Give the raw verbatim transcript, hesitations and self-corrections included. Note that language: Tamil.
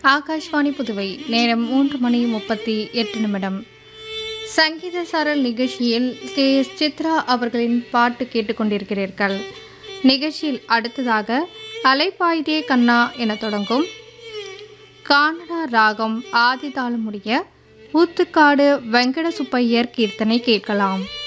ஆகாஷ்வாணி புதுவை. நேரம் மூன்று மணி முப்பத்தி எட்டு நிமிடம். சங்கீத சாரல் நிகழ்ச்சியில் கே எஸ் சித்ரா அவர்களின் பாட்டு கேட்டுக்கொண்டிருக்கிறீர்கள். நிகழ்ச்சியில் அடுத்ததாக அலைப்பாய்தே கண்ணா என தொடங்கும் கானடா ராகம் ஆதிதாளமுடைய ஊத்துக்காடு வெங்கட சுப்பையர் கீர்த்தனை கேட்கலாம்.